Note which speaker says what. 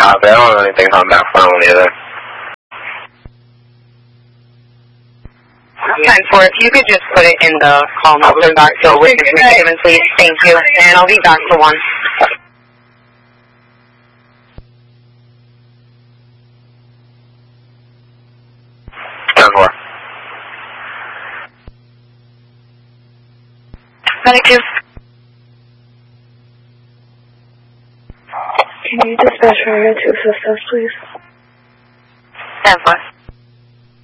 Speaker 1: copy. I don't know anything on that phone either.
Speaker 2: 10-4, if you could just put it in the call notes and back to witness McKibben, please. Thank you. And I'll be back to 1.
Speaker 1: 10-4.
Speaker 2: Thank you.
Speaker 3: Can you dispatch for your 2 systems, please?
Speaker 2: 10-4.